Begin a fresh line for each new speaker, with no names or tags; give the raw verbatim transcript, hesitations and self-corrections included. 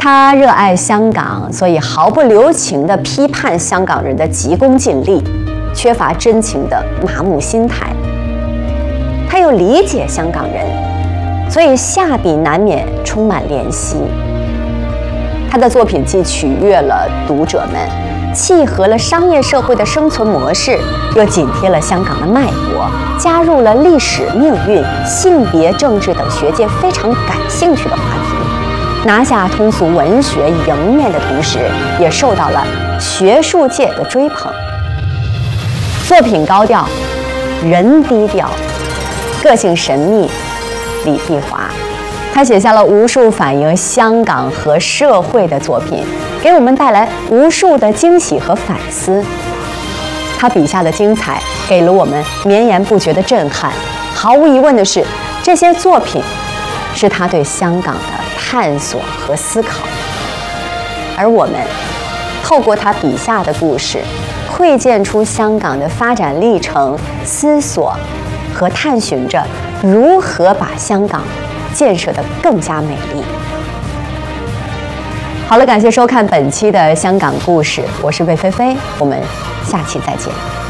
他热爱香港，所以毫不留情地批判香港人的急功近利，缺乏真情的麻木心态。他又理解香港人，所以下笔难免充满怜惜。他的作品既取悦了读者们，契合了商业社会的生存模式，又紧贴了香港的脉搏，加入了历史、命运、性别、政治等学界非常感兴趣的话题，拿下通俗文学迎面的同时，也受到了学术界的追捧。作品高调，人低调，个性神秘，李碧华。他写下了无数反映香港和社会的作品，给我们带来无数的惊喜和反思。他笔下的精彩给了我们绵延不绝的震撼。毫无疑问的是，这些作品是他对香港的探索和思考。而我们透过他笔下的故事，窥见出香港的发展历程，思索和探寻着如何把香港建设得更加美丽。好了，感谢收看本期的香港故事，我是魏菲菲，我们下期再见。